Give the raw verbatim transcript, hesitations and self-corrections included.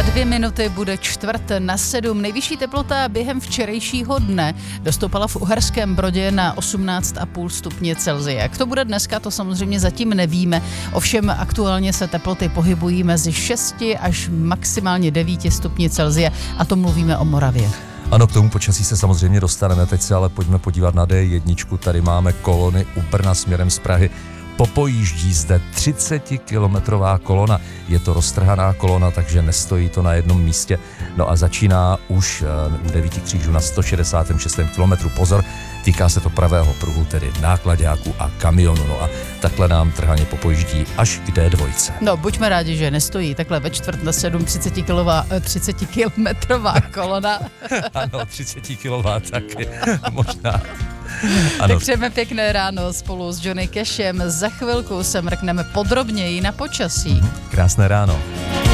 Za dvě minuty bude čtvrt na sedm. Nejvyšší teplota během včerejšího dne dostoupala v Uherském Brodě na osmnáct celá pět stupně Celsia. Jak to bude dneska, to samozřejmě zatím nevíme. Ovšem aktuálně se teploty pohybují mezi šesti až maximálně devíti stupni Celsia a to mluvíme o Moravě. Ano, k tomu počasí se samozřejmě dostaneme, teď se ale pojďme podívat na dé jedna. Tady máme kolony u Brna směrem z Prahy. Popojíždí zde třicetikilometrová kolona. Je to roztrhaná kolona, takže nestojí to na jednom místě. No a začíná už u devíti křížů na sto šedesátém šestém kilometru. Pozor, týká se to pravého pruhu, tedy nákladáků a kamionu. No a takhle nám trhaně popojíždí až k dé dva. No, buďme rádi, že nestojí takhle ve čtvrt na sedm třicetikilometrová kolona. Ano, třicetikilová taky, možná. Ano. Tak přejeme pěkné ráno spolu s Johnny Cashem. Za chvilku se mrkneme podrobněji na počasí. Krásné ráno.